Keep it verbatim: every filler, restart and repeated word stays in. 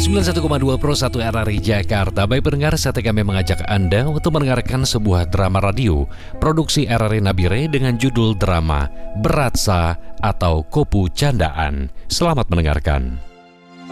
sembilan puluh satu koma dua Pro satu R R I Jakarta. Baik pendengar, saatnya kami mengajak Anda untuk mendengarkan sebuah drama radio produksi R R I Nabire dengan judul drama Beratsa atau Kopu Candaan. Selamat mendengarkan.